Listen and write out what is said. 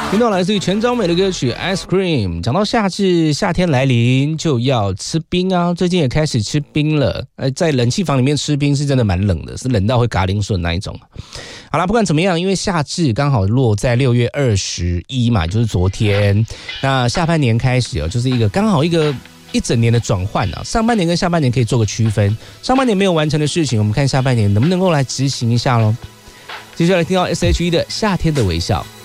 听到来自于全昭美的歌曲 Ice Cream。 讲到夏至，夏天来临就要吃冰啊，最近也开始吃冰了。在冷气房里面吃冰是真的蛮冷的，是冷到会嘎铃顺那一种。好啦，不管怎么样，因为夏至刚好落在6月21嘛，就是昨天。那下半年开始就是刚好一整年的转换啊，上半年跟下半年可以做个区分。上半年没有完成的事情，我们看下半年能不能够来执行一下咯。接下来听到 SHE 的夏天的微笑。